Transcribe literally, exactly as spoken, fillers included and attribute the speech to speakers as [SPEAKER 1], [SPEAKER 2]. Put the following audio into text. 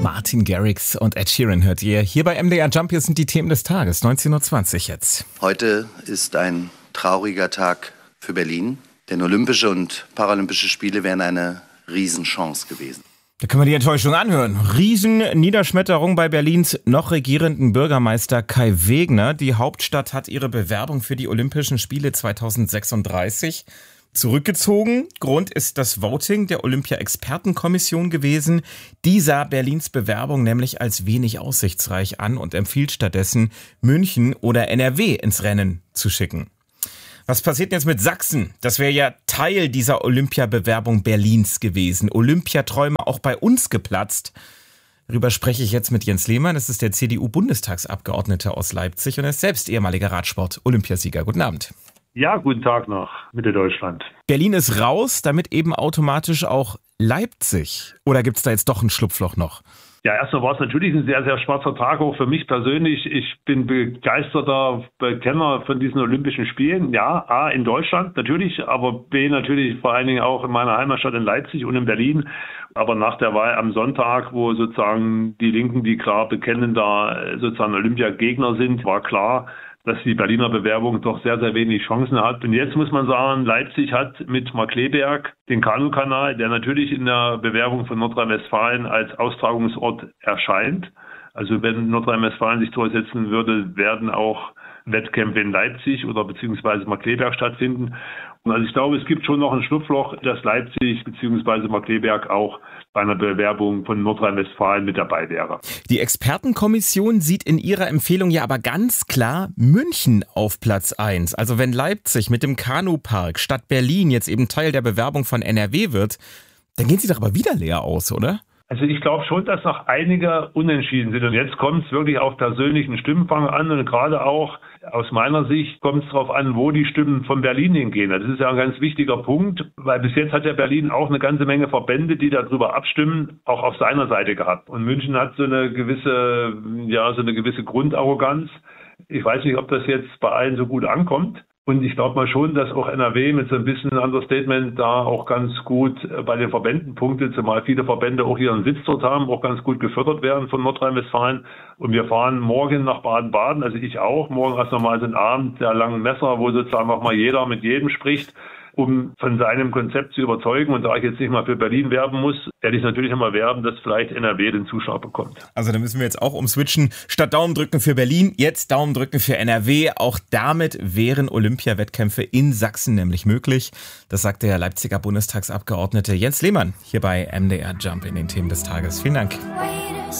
[SPEAKER 1] Martin Garrix und Ed Sheeran hört ihr. Hier bei M D R Jump, hier sind die Themen des Tages, neunzehn Uhr zwanzig jetzt.
[SPEAKER 2] Heute ist ein trauriger Tag für Berlin, denn Olympische und Paralympische Spiele wären eine Riesenchance gewesen.
[SPEAKER 1] Da können wir die Enttäuschung anhören. Riesen-Niederschmetterung bei Berlins noch regierenden Bürgermeister Kai Wegner. Die Hauptstadt hat ihre Bewerbung für die Olympischen Spiele zweitausendsechsunddreißig zurückgezogen. Grund ist das Voting der Olympia-Expertenkommission gewesen. Die sah Berlins Bewerbung nämlich als wenig aussichtsreich an und empfiehlt stattdessen, München oder N R W ins Rennen zu schicken. Was passiert jetzt mit Sachsen? Das wäre ja Teil dieser Olympia-Bewerbung Berlins gewesen. Olympiaträume auch bei uns geplatzt. Darüber spreche ich jetzt mit Jens Lehmann. Das ist der C D U-Bundestagsabgeordnete aus Leipzig und er ist selbst ehemaliger Radsport-Olympiasieger. Guten Abend.
[SPEAKER 3] Ja, guten Tag nach Mitteldeutschland.
[SPEAKER 1] Berlin ist raus, damit eben automatisch auch Leipzig. Oder gibt es da jetzt doch ein Schlupfloch noch?
[SPEAKER 3] Ja, erstmal war es natürlich ein sehr, sehr schwarzer Tag, auch für mich persönlich. Ich bin begeisterter Kenner von diesen Olympischen Spielen. Ja, A, in Deutschland natürlich, aber B, natürlich vor allen Dingen auch in meiner Heimatstadt in Leipzig und in Berlin. Aber nach der Wahl am Sonntag, wo sozusagen die Linken, die klar bekennender sozusagen Olympiagegner sind, war klar, dass die Berliner Bewerbung doch sehr, sehr wenig Chancen hat. Und jetzt muss man sagen, Leipzig hat mit Markkleeberg den Kanukanal, der natürlich in der Bewerbung von Nordrhein-Westfalen als Austragungsort erscheint. Also wenn Nordrhein-Westfalen sich durchsetzen würde, werden auch Wettkämpfe in Leipzig oder beziehungsweise Markkleeberg stattfinden. Und also ich glaube, es gibt schon noch ein Schlupfloch, dass Leipzig beziehungsweise Markkleeberg auch bei einer Bewerbung von Nordrhein-Westfalen mit dabei wäre.
[SPEAKER 1] Die Expertenkommission sieht in ihrer Empfehlung ja aber ganz klar München auf Platz eins. Also wenn Leipzig mit dem Kanupark statt Berlin jetzt eben Teil der Bewerbung von N R W wird, dann gehen sie doch aber wieder leer aus, oder?
[SPEAKER 3] Also ich glaube schon, dass noch einige unentschieden sind. Und jetzt kommt es wirklich auf persönlichen Stimmenfang an. Und gerade auch aus meiner Sicht kommt es darauf an, wo die Stimmen von Berlin hingehen. Das ist ja ein ganz wichtiger Punkt, weil bis jetzt hat ja Berlin auch eine ganze Menge Verbände, die darüber abstimmen, auch auf seiner Seite gehabt. Und München hat so eine gewisse, ja, so eine gewisse Grundarroganz. Ich weiß nicht, ob das jetzt bei allen so gut ankommt. Und ich glaube mal schon, dass auch N R W mit so ein bisschen Understatement da auch ganz gut bei den Verbänden punktet, zumal viele Verbände auch ihren Sitz dort haben, auch ganz gut gefördert werden von Nordrhein-Westfalen. Und wir fahren morgen nach Baden-Baden, also ich auch, morgen erst nochmal so einen Abend der langen Messer, wo sozusagen auch mal jeder mit jedem spricht, um von seinem Konzept zu überzeugen. Und da ich jetzt nicht mal für Berlin werben muss, werde ich natürlich nochmal werben, dass vielleicht N R W den Zuschlag bekommt.
[SPEAKER 1] Also da müssen wir jetzt auch umswitchen. Statt Daumen drücken für Berlin, jetzt Daumen drücken für N R W. Auch damit wären Olympiawettkämpfe in Sachsen nämlich möglich. Das sagte der Leipziger Bundestagsabgeordnete Jens Lehmann hier bei M D R Jump in den Themen des Tages. Vielen Dank.